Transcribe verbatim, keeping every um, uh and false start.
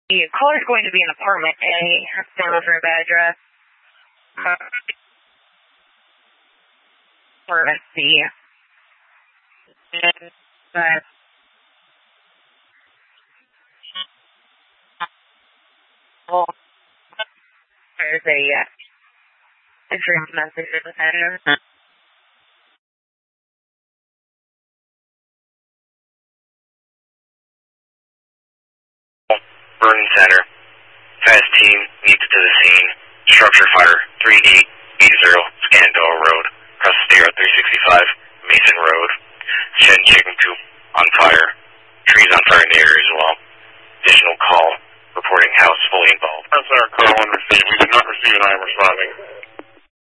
The caller is going to be an apartment A. They're over a bad address. Apartment C. But well, there's a uh, insurance message at the center. Burn Center. Fast team needs to the scene. Structure fire three eight eight zero Scandal Road. Across the state three sixty-five Mason Road. Shen Chicken Coop on fire. Trees on fire in the area as well. Additional call reporting house fully involved. That's our call and receive. We did not receive and I am responding.